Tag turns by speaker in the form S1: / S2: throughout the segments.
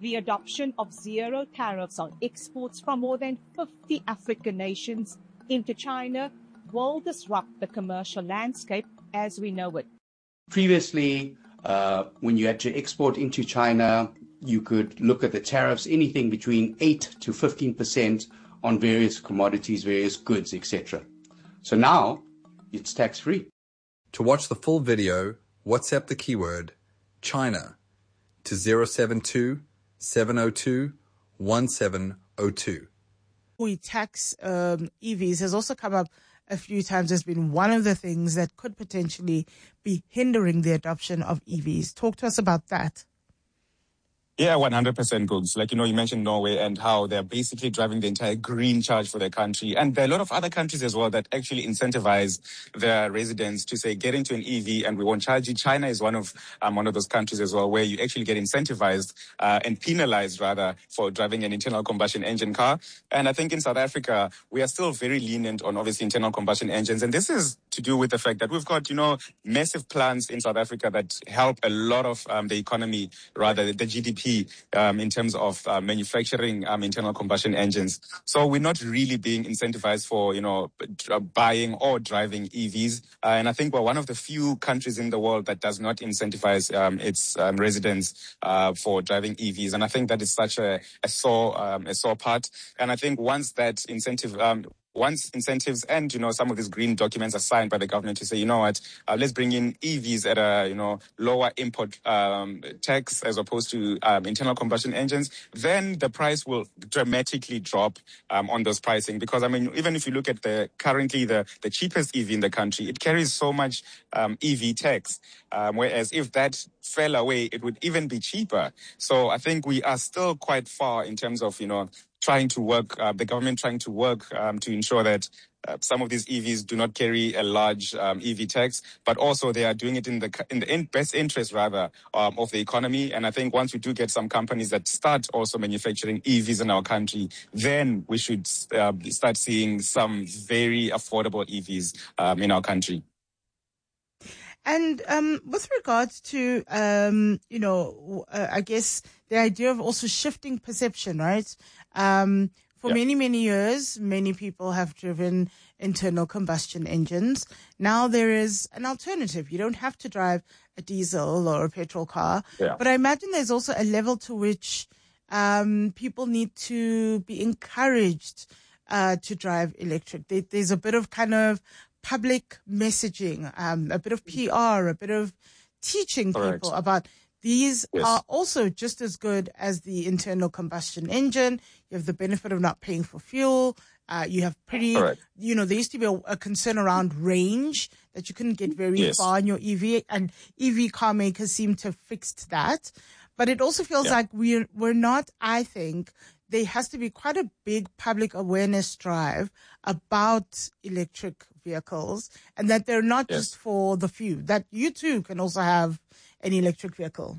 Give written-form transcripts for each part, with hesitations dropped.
S1: The adoption of zero tariffs on exports from more than 50 African nations into China will disrupt the commercial landscape as we know it.
S2: Previously, when you had to export into China, you could look at the tariffs, anything between 8 to 15% on various commodities, various goods, etc. So now it's tax-free.
S3: To watch the full video, WhatsApp the keyword China to 072 702 1702.
S4: We tax EVs has also come up a few times. Has been one of the things that could potentially be hindering the adoption of EVs. Talk to us about that.
S5: Yeah, 100% goods. Like, you mentioned Norway and how they're basically driving the entire green charge for their country. And there are a lot of other countries as well that actually incentivize their residents to say, get into an EV and we won't charge you. China is one of those countries as well where you actually get incentivized and penalized rather for driving an internal combustion engine car. And I think in South Africa, we are still very lenient on obviously internal combustion engines. And this is to do with the fact that we've got, massive plants in South Africa that help a lot of the economy, rather the GDP. In terms of manufacturing internal combustion engines. So we're not really being incentivized for, buying or driving EVs. And I think we're one of the few countries in the world that does not incentivize its residents for driving EVs. And I think that is such a sore part. And I think once that incentive... Once incentives and, some of these green documents are signed by the government to say, let's bring in EVs at a, lower import tax as opposed to internal combustion engines, then the price will dramatically drop on those pricing. Because, even if you look at currently the cheapest EV in the country, it carries so much EV tax. Whereas if that fell away, it would even be cheaper. So I think we are still quite far in terms of, trying to work, the government trying to work to ensure that some of these EVs do not carry a large EV tax, but also they are doing it in the best interest rather of the economy. And I think once we do get some companies that start also manufacturing EVs in our country, then we should start seeing some very affordable EVs in our country.
S4: And with regards to, I guess the idea of also shifting perception, right? For many, many years, many people have driven internal combustion engines. Now there is an alternative. You don't have to drive a diesel or a petrol car. Yeah. But I imagine there's also a level to which people need to be encouraged to drive electric. There's a bit of kind of public messaging, a bit of PR, a bit of teaching people about these are also just as good as the internal combustion engine. You have the benefit of not paying for fuel. You have pretty, there used to be a concern around range that you couldn't get very far in your EV, and EV car makers seem to have fixed that. But it also feels like we're not, I think, there has to be quite a big public awareness drive about electric vehicles and that they're not just for the few, that you too can also have an electric vehicle.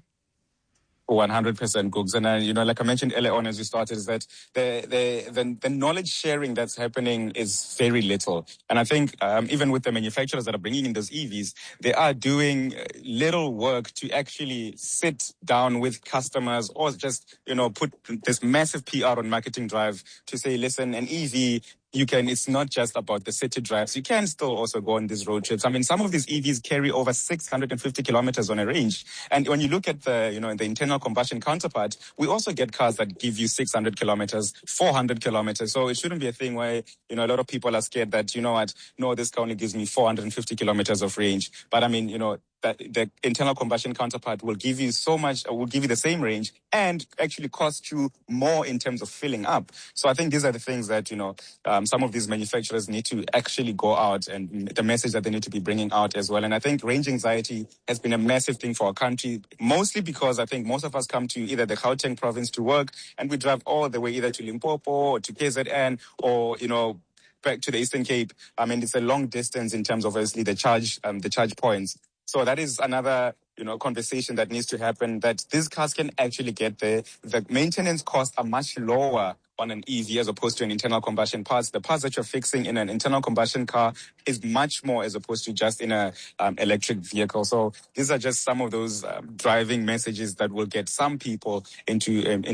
S5: 100% Googs. And, like I mentioned earlier on as we started, is that the knowledge sharing that's happening is very little. And I think even with the manufacturers that are bringing in those EVs, they are doing little work to actually sit down with customers or just, put this massive PR and marketing drive to say, listen, an EV, it's not just about the city drives. You can still also go on these road trips. Some of these EVs carry over 650 kilometers on a range. And when you look at the internal combustion counterpart, we also get cars that give you 600 kilometers, 400 kilometers. So it shouldn't be a thing where, a lot of people are scared that, no, this car only gives me 450 kilometers of range. But that the internal combustion counterpart will give you will give you the same range and actually cost you more in terms of filling up. So I think these are the things that, some of these manufacturers need to actually go out and the message that they need to be bringing out as well. And I think range anxiety has been a massive thing for our country, mostly because I think most of us come to either the Gauteng province to work and we drive all the way either to Limpopo or to KZN or, back to the Eastern Cape. It's a long distance in terms of obviously the charge points. So that is another, conversation that needs to happen, that these cars can actually get there. The maintenance costs are much lower on an EV as opposed to an internal combustion parts. The parts that you're fixing in an internal combustion car is much more as opposed to just in a electric vehicle. So these are just some of those driving messages that will get some people into